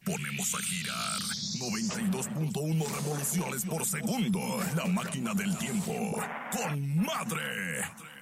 ponemos a girar 92.1 revoluciones por segundo. La máquina del tiempo. ¡Con madre!